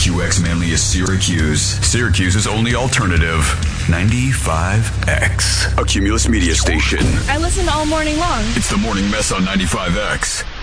WQX manliest Syracuse. Syracuse's only alternative. 95X. A Cumulus media station. I listen all morning long. It's the Morning Mess on 95X.